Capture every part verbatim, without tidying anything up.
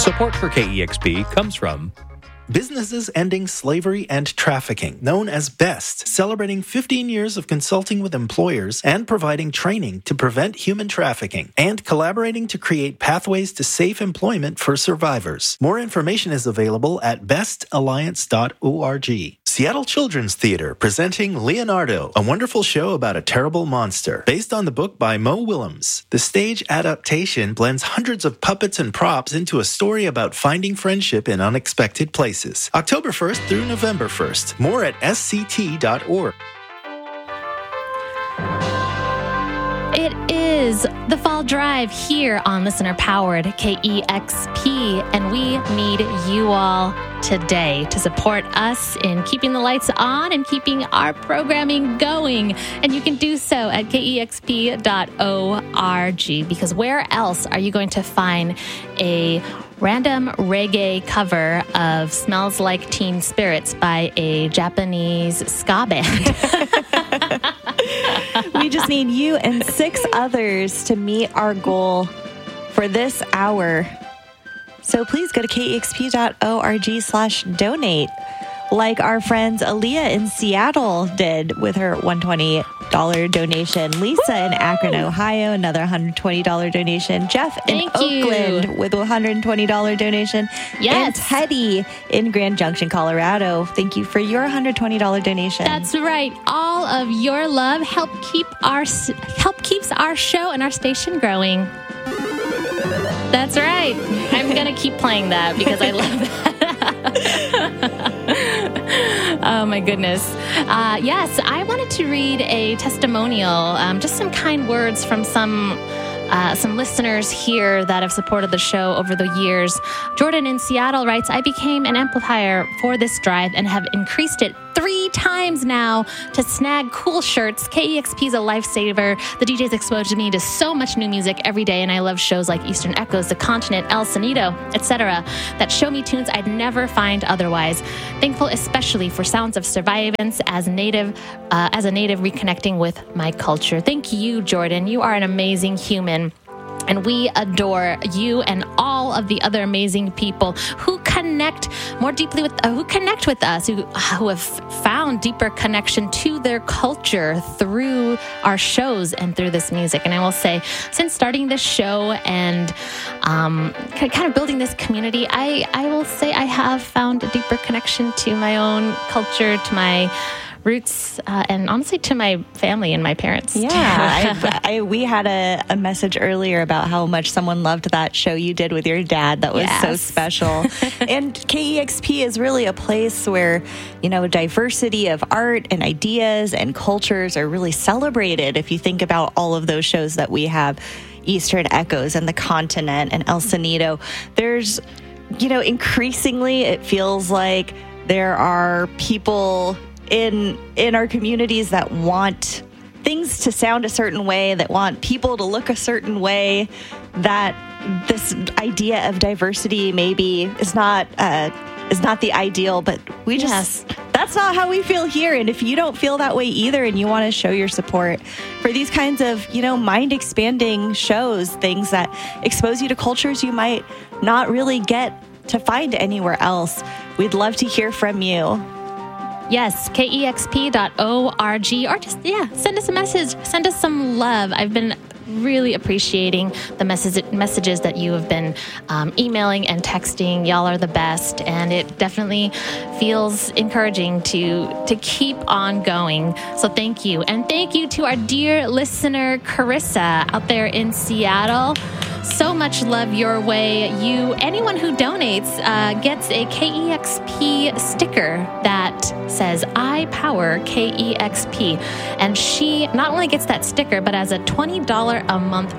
Support for K E X P comes from Businesses Ending Slavery and Trafficking, known as BEST, celebrating fifteen years of consulting with employers and providing training to prevent human trafficking, and collaborating to create pathways to safe employment for survivors. More information is available at best alliance dot org. Seattle Children's Theater presenting Leonardo, a wonderful show about a terrible monster, based on the book by Mo Willems. The stage adaptation blends hundreds of puppets and props into a story about finding friendship in unexpected places. October first through November first. More at s c t dot org. It is the Fall Drive here on listener-powered K E X P, and we need you all today to support us in keeping the lights on and keeping our programming going. And you can do so at k e x p dot org, because where else are you going to find a random reggae cover of Smells Like Teen Spirits by a Japanese ska band? We just need you and six others to meet our goal for this hour. So please go to k e x p dot org slash donate, like our friends Aaliyah in Seattle did with her one hundred twenty dollars donation. Lisa Woo! in Akron, Ohio, another one hundred twenty dollars donation. Jeff Thank in you. Oakland with a one hundred twenty dollars donation. Yes. And Teddy in Grand Junction, Colorado. Thank you for your one hundred twenty dollars donation. That's right. All of your love help keep our help keeps our show and our station growing. That's right. I'm going to keep playing that because I love that. Oh, my goodness. Uh, yes, I wanted to read a testimonial, um, just some kind words from some uh, some listeners here that have supported the show over the years. Jordan in Seattle writes, I became an amplifier for this drive and have increased it three times now to snag cool shirts. K E X P is a lifesaver. The D Js exposed me to so much new music every day, and I love shows like Eastern Echoes, The Continent, El Sonido, et cetera that show me tunes I'd never find otherwise. Thankful especially for Sounds of Survivance as native, uh, as a native reconnecting with my culture. Thank you, Jordan. You are an amazing human. And we adore you and all of the other amazing people who connect more deeply with, uh, who connect with us, who, who have found deeper connection to their culture through our shows and through this music. And I will say, since starting this show and um, kind of building this community, I, I will say I have found a deeper connection to my own culture, to my roots, uh, and honestly to my family and my parents. Yeah, I, I, we had a, a message earlier about how much someone loved that show you did with your dad. That was yes. so special. And K E X P is really a place where, you know, diversity of art and ideas and cultures are really celebrated. If you think about all of those shows that we have, Eastern Echoes and The Continent and El Sonido, there's, you know, increasingly it feels like there are people in in our communities that want things to sound a certain way, that want people to look a certain way, that this idea of diversity maybe is not uh, is not the ideal, but we just yes. that's not how we feel here. And if you don't feel that way either, and you want to show your support for these kinds of, you know, mind expanding shows, things that expose you to cultures you might not really get to find anywhere else, we'd love to hear from you. Yes, k e x p dot org, or just, yeah, send us a message. Send us some love. I've been really appreciating the message, messages that you have been um, emailing and texting. Y'all are the best, and it definitely feels encouraging to to keep on going. So thank you. And thank you to our dear listener, Carissa, out there in Seattle. So much love your way. You, anyone who donates uh, gets a K E X P sticker that says I power K E X P. And she not only gets that sticker, but as a twenty dollars a month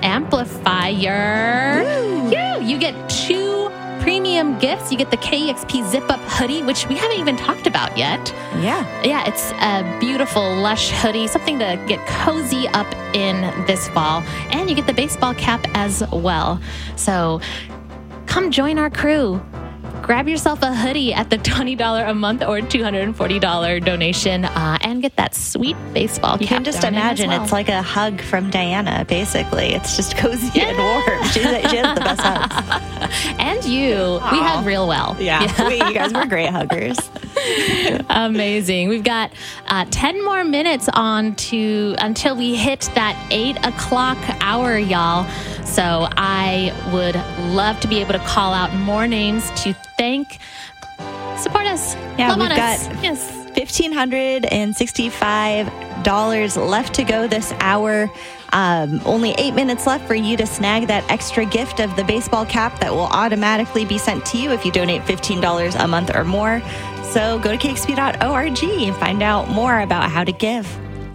amplifier, you, you get two premium gifts. You get the K E X P Zip Up hoodie, which we haven't even talked about yet. Yeah. Yeah, it's a beautiful, lush hoodie, something to get cozy up in this fall. And you get the baseball cap as well. So come join our crew. grab yourself a hoodie at the twenty dollars a month or two hundred forty dollars donation uh, and get that sweet baseball You cap. can just down in as imagine well. it's like a hug from Diana, basically. It's just cozy yeah. and warm. She, she has the best hugs. And you. Aww. We hug real well. Yeah. yeah. We, you guys were great huggers. Amazing. We've got uh, ten more minutes on to until we hit that eight o'clock hour, y'all. So I would love to be able to call out more names to thank. Support us. Yeah, Love we've on got us. Yes. one thousand five hundred sixty-five dollars left to go this hour. Um, only eight minutes left for you to snag that extra gift of the baseball cap that will automatically be sent to you if you donate fifteen dollars a month or more. So go to k x p dot org and find out more about how to give.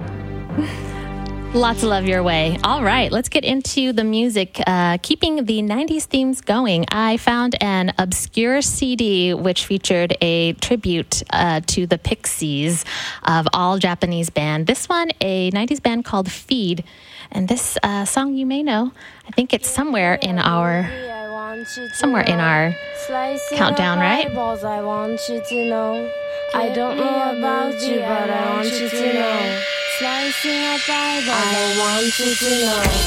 Lots of love your way. All right, let's get into the music. Uh, keeping the nineties themes going, I found an obscure C D which featured a tribute uh, to the Pixies of all Japanese band. This one, a nineties band called Feed. And this uh, song you may know. I think it's somewhere in our somewhere in our countdown, right? I want you to know. I don't know about you, but I want you to know. Slicing up eyeballs, I want you to know.